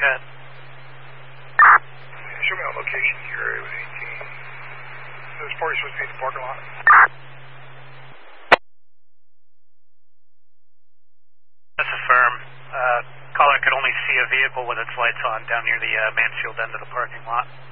ahead. Show me on location here, area with 18. This party's supposed to be in the parking lot. That's affirm. Caller could only see a vehicle with its lights on down near the Mansfield end of the parking lot.